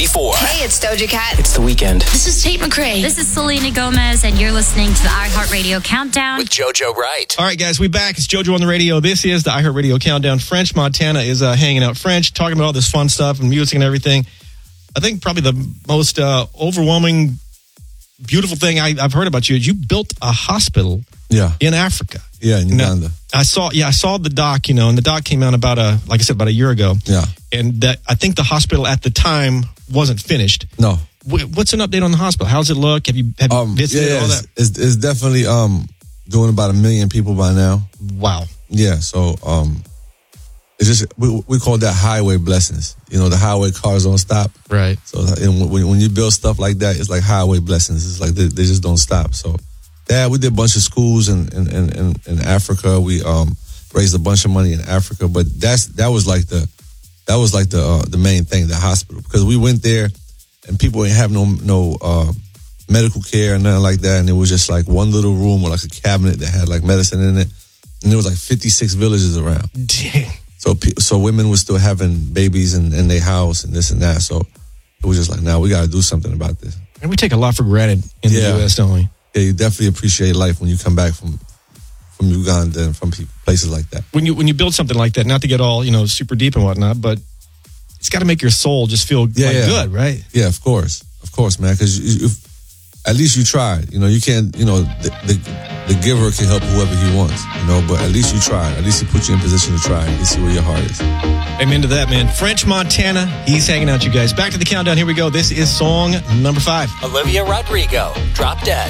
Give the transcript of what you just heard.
94. Hey, it's Doja Cat. It's The Weeknd. This is Tate McRae. This is Selena Gomez, and you're listening to the iHeartRadio Countdown. With JoJo Wright. All right, guys, we back. It's JoJo on the radio. This is the iHeartRadio Countdown. French Montana is hanging out. French, talking about all this fun stuff and music and everything. I think probably the most overwhelming, beautiful thing I've heard about you is you built a hospital in Africa. Yeah, in Uganda. I saw the doc, and the doc came out about a year ago. Yeah. And that I think the hospital at the time wasn't finished. No. What's an update on the hospital? How's it look? Have you visited all that? It's definitely doing about 1 million people by now. Wow. Yeah, so it's just we call that highway blessings. The highway cars don't stop. Right. So when you build stuff like that, it's like highway blessings. It's like they just don't stop. So yeah, we did a bunch of schools in Africa. We raised a bunch of money in Africa, but that was like the main thing, the hospital, because we went there and people ain't have no medical care or nothing like that, and it was just like one little room with like a cabinet that had like medicine in it, and there was like 56 villages around. Dang. So women were still having babies in their house and this and that. So it was just like, now we got to do something about this. And we take a lot for granted in the U.S., don't we? Yeah, you definitely appreciate life when you come back from Uganda and from places like that. When you build something like that, not to get all super deep and whatnot, but it's got to make your soul just feel good, right? Yeah, of course, man. Because at least you tried. You can't. The giver can help whoever he wants. But at least you tried. At least he put you in position to try and see where your heart is. Amen to that, man. French Montana, he's hanging out, you guys. Back to the countdown. Here we go. This is song number 5. Olivia Rodrigo, Drop Dead.